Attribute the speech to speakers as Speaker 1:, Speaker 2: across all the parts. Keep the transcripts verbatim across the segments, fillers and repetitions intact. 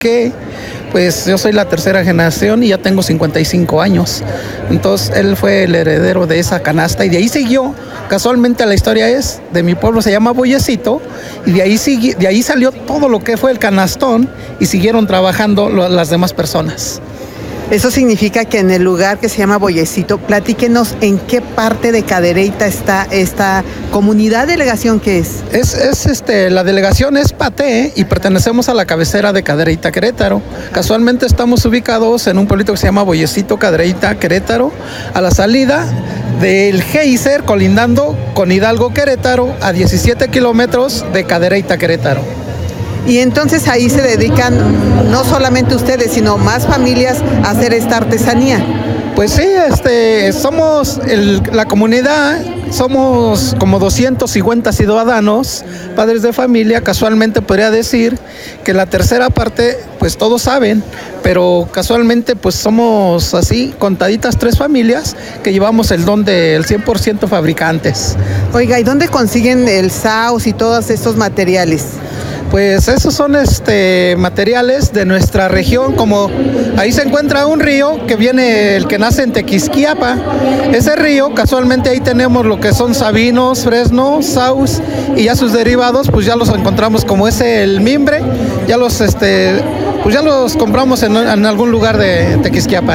Speaker 1: que pues yo soy la tercera generación y ya tengo cincuenta y cinco años. Entonces él fue el heredero de esa canasta y de ahí siguió. Casualmente la historia es, de mi pueblo se llama Boyecito y de ahí, sigui, de ahí salió todo lo que fue el canastón y siguieron trabajando lo, las demás personas.
Speaker 2: Eso significa que en el lugar que se llama Boyecito, platíquenos en qué parte de Cadereyta está esta comunidad, delegación que es.
Speaker 1: Es, es este, la delegación es Paté y pertenecemos a la cabecera de Cadereyta, Querétaro. Casualmente estamos ubicados en un pueblito que se llama Boyecito, Cadereyta, Querétaro, a la salida del Geyser, colindando con Hidalgo, Querétaro, a diecisiete kilómetros de Cadereyta, Querétaro.
Speaker 2: Y entonces ahí se dedican no solamente ustedes, sino más familias a hacer esta artesanía.
Speaker 1: Pues sí, este, somos el, la comunidad, somos como doscientos cincuenta ciudadanos, padres de familia. Casualmente podría decir que la tercera parte, pues todos saben, pero casualmente pues somos así, contaditas tres familias que llevamos el don del cien por ciento fabricantes.
Speaker 2: Oiga, ¿y dónde consiguen el saus y todos estos materiales?
Speaker 1: Pues esos son este, materiales de nuestra región, como ahí se encuentra un río que viene, el que nace en Tequisquiapa. Ese río, casualmente ahí tenemos lo que son sabinos, fresno, saus y ya sus derivados, pues ya los encontramos como ese, el mimbre, ya los, este, pues ya los compramos en, en algún lugar de Tequisquiapa.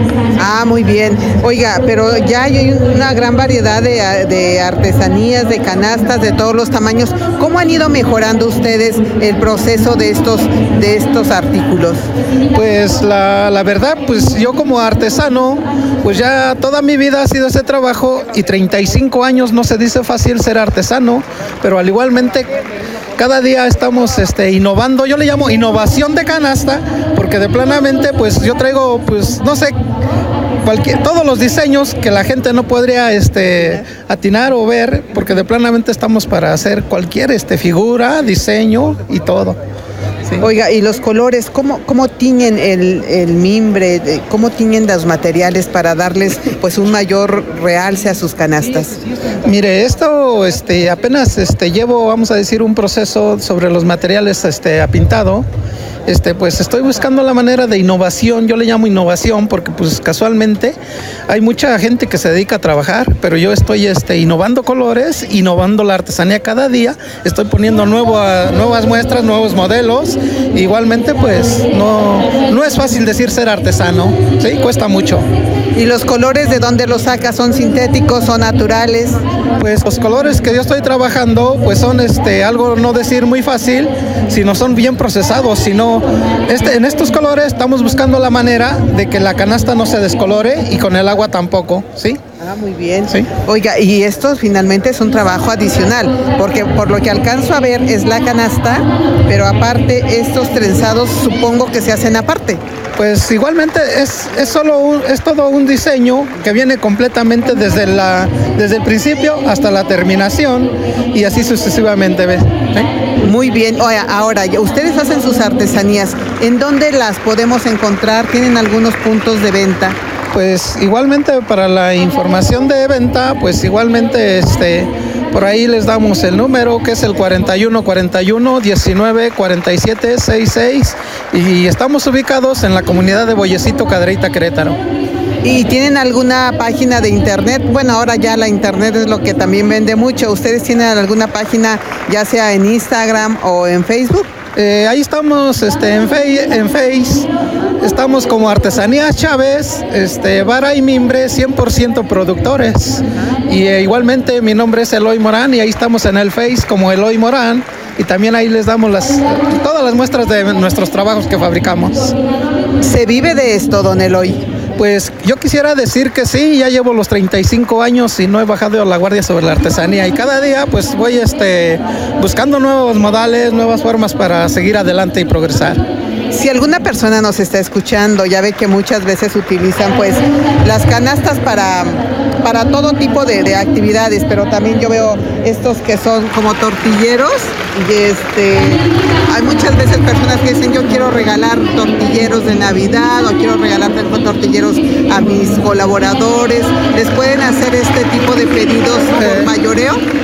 Speaker 2: Ah, muy bien. Oiga, pero ya hay una gran variedad de, de artesanías, de canastas, de todos los tamaños. ¿Cómo han ido mejorando ustedes el proceso de estos, de estos artículos?
Speaker 1: Pues la, la verdad, pues yo como artesano, pues ya toda mi vida ha sido ese trabajo y treinta y cinco años no se dice fácil ser artesano, pero al igualmente cada día estamos este, innovando. Yo le llamo innovación de canasta, porque de planamente pues yo traigo, pues no sé, Cualquier, todos los diseños que la gente no podría este, atinar o ver, porque de planamente estamos para hacer cualquier este, figura, diseño y todo.
Speaker 2: Sí. Oiga, y los colores, ¿cómo, cómo tiñen el, el mimbre? ¿Cómo tiñen los materiales para darles pues un mayor realce a sus canastas?
Speaker 1: Mire, esto este, apenas este, llevo, vamos a decir, un proceso sobre los materiales este, apintado. Este, pues estoy buscando la manera de innovación, yo le llamo innovación porque pues casualmente hay mucha gente que se dedica a trabajar, pero yo estoy este, innovando colores, innovando la artesanía cada día, estoy poniendo nuevo, nuevas muestras, nuevos modelos. Igualmente pues no, no es fácil decir ser artesano, ¿sí? Cuesta mucho.
Speaker 2: ¿Y los colores de dónde los sacas? ¿Son sintéticos, son naturales?
Speaker 1: Pues los colores que yo estoy trabajando pues son este, algo no decir muy fácil, sino son bien procesados, sino este, en estos colores estamos buscando la manera de que la canasta no se descolore y con el agua tampoco, ¿sí?
Speaker 2: Ah, muy bien.
Speaker 1: Sí.
Speaker 2: Oiga, y esto finalmente es un trabajo adicional, porque por lo que alcanzo a ver es la canasta, pero aparte estos trenzados supongo que se hacen aparte.
Speaker 1: Pues igualmente es, es, solo un, es todo un diseño que viene completamente desde, la, desde el principio hasta la terminación y así sucesivamente. ¿Ves? ¿Eh?
Speaker 2: Muy bien. Oiga, ahora, ustedes hacen sus artesanías. ¿En dónde las podemos encontrar? ¿Tienen algunos puntos de venta?
Speaker 1: Pues igualmente para la información de venta, pues igualmente este, por ahí les damos el número que es el cuarenta y uno cuarenta y uno diecinueve cuarenta y siete sesenta y seis y estamos ubicados en la comunidad de Boyecito, Cadereyta, Querétaro.
Speaker 2: ¿Y tienen alguna página de internet? Bueno, ahora ya la internet es lo que también vende mucho. ¿Ustedes tienen alguna página ya sea en Instagram o en Facebook?
Speaker 1: Eh, ahí estamos este, en, fe, en Face, estamos como Artesanías Chávez, este, vara y mimbre, cien por ciento productores. Y eh, igualmente mi nombre es Eloy Morán y ahí estamos en el Face como Eloy Morán y también ahí les damos las, todas las muestras de nuestros trabajos que fabricamos.
Speaker 2: ¿Se vive de esto, don Eloy?
Speaker 1: Pues yo quisiera decir que sí, ya llevo los treinta y cinco años y no he bajado la guardia sobre la artesanía y cada día pues voy este, buscando nuevos modales, nuevas formas para seguir adelante y progresar.
Speaker 2: Si alguna persona nos está escuchando, ya ve que muchas veces utilizan pues las canastas para, para todo tipo de, de actividades, pero también yo veo estos que son como tortilleros y este, hay muchas veces personas que dicen yo quiero regalar tortilleros de Navidad o quiero regalar tortilleros a mis colaboradores. ¿Les pueden hacer este tipo de pedidos por mayoreo?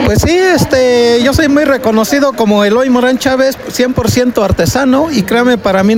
Speaker 1: Pues sí, este, yo soy muy reconocido como Eloy Morán Chávez, cien por ciento artesano, y créame, para mí